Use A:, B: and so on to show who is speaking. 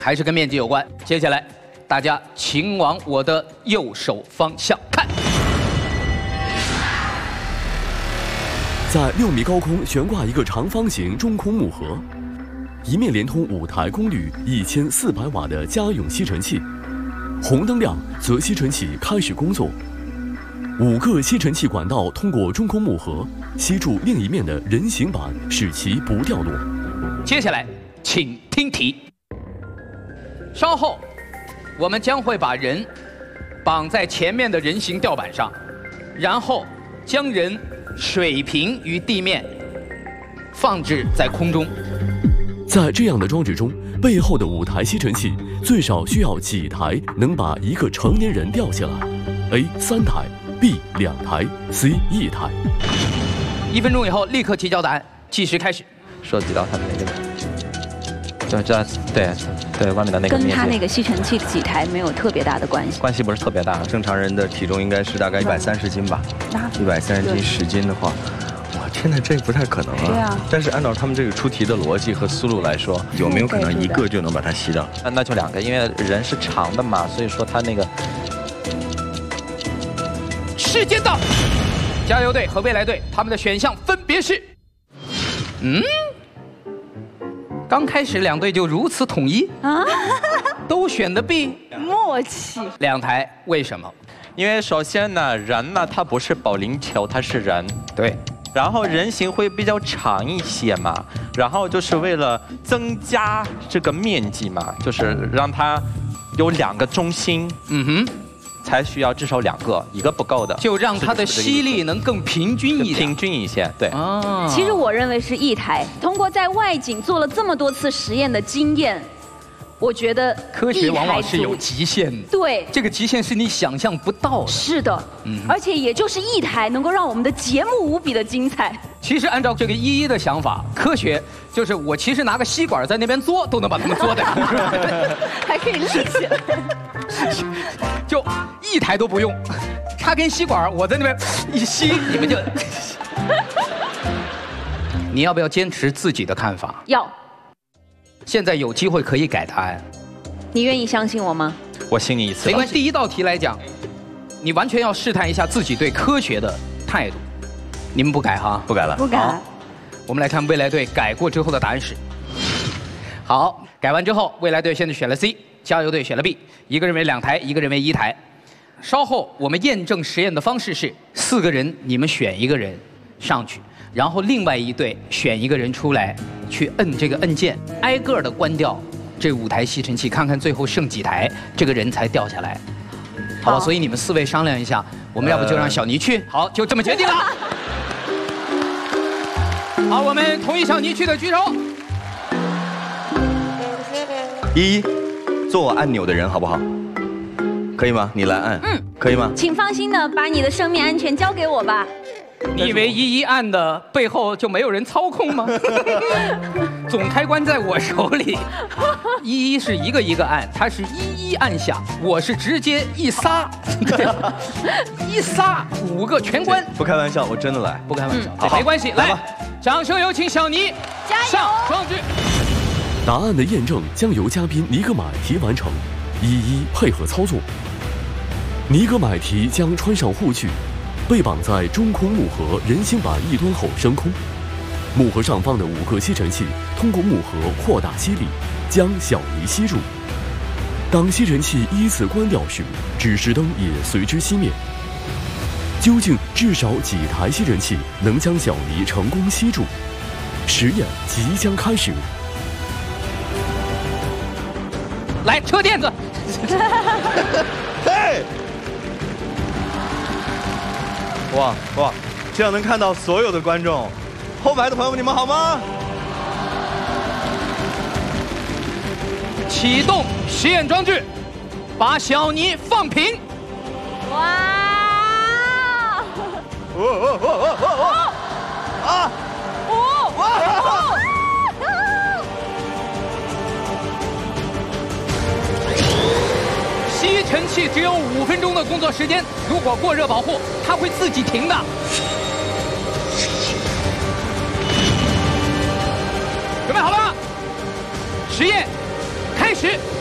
A: 还是跟面积有关。接下来，大家请往我的右手方向看。
B: 在6米高空悬挂一个长方形中空木盒，一面连通5台功率1400瓦的家用吸尘器，红灯亮则吸尘器开始工作。5个吸尘器管道通过中空木盒吸住另一面的人形板，使其不掉落。
A: 接下来，请听题。稍后，我们将会把人绑在前面的人形吊板上，然后将人水平于地面，放置在空中。
B: 在这样的装置中，背后的5台吸尘器最少需要几台能把一个成年人吊下来 ？A 3台 ，B 2台 ，C 1台。
A: 1分钟以后立刻提交答案，计时开始。
C: 涉及到他的那个，对，外面的那个面积，
D: 跟他那个吸尘器几台没有特别大的关系，
C: 关系不是特别大。
E: 正常人的体重应该是大概130斤吧，130斤10斤的话。 哇，天哪，这不太可能啊！
D: 对啊，
E: 但是按照他们这个出题的逻辑和思路来说，有没有可能一个就能把它吸到？
C: 那就2个，因为人是长的嘛，所以说他那个。
A: 时间到，加油队和未来队，他们的选项分别是，刚开始2队就如此统一啊，都选的 B，
D: 默契。
A: 2台为什么？
C: 因为首先呢，人呢它不是保龄球，它是人，
A: 对。
C: 然后人形会比较长一些嘛，然后就是为了增加这个面积嘛，就是让它有2个中心，才需要至少2个，一个不够的，
A: 就让它的吸力能更平均一点，
C: 平均一些，对。
A: 啊，
D: 其实我认为是1台，通过在外景做了这么多次实验的经验。 我觉得
A: 科学往往是有极限的，
D: 对，
A: 这个极限是你想象不到的。
D: 是的，而且也就是1台能够让我们的节目无比的精彩。
A: 其实按照这个依依的想法，科学就是我其实拿个吸管在那边嘬，都能把它们嘬的，
D: 还可以立起来，
A: 就1台都不用，插根吸管，我在那边一吸，你们就。你要不要坚持自己的看法？
D: 要。
A: 现在有机会可以改答案，
D: 你愿意相信我吗？
C: 我信你一次。
A: 没关系，第1道题来讲，你完全要试探一下自己对科学的态度。你们不改哈？
E: 不改了。
D: 不改。
A: 我们来看未来队改过之后的答案是。好，改完之后，未来队现在选了 C， 加油队选了 B， 一个认为2台，一个认为1台。稍后我们验证实验的方式是4个人，你们选1个人上去。 然后另外1队选1个人出来，去摁这个按键，挨个的关掉这5台吸尘器，看看最后剩几台，这个人才掉下来，好吧？所以你们4位商量一下，我们要不就让小尼去？好，就这么决定了。好，我们同意小尼去的举手。
E: 依依，做我按钮的人好不好？可以吗？你来按。可以吗？
D: 请放心的把你的生命安全交给我吧。
A: 你以为依依按的背后就没有人操控吗？总开关在我手里，依依是一个一个按，他是一按下，我是直接一撒，一撒5个全关。
E: 不开玩笑，我真的来。
A: 不开玩笑，没关系，来，掌声有请小尼，上装置。
B: 答案的验证将由嘉宾尼格买提完成，一一配合操作。尼格买提将穿上护具。 被绑在中空木盒人形板一端后升空，木盒上方的5个吸尘器通过木盒扩大吸力，将小尼吸入。当吸尘器依次关掉时，指示灯也随之熄灭。究竟至少几台吸尘器能将小尼成功吸住？实验即将开始。
A: 来，车垫子。
E: 嘿。 哇，这样能看到所有的观众，后排的朋友们，你们好吗？
A: 启动实验装置，把小尼放平。
D: 哇！
E: 啊！
A: 吸尘器只有5分钟的工作时间，如果过热保护，它会自己停的。准备好了，实验开始。 始。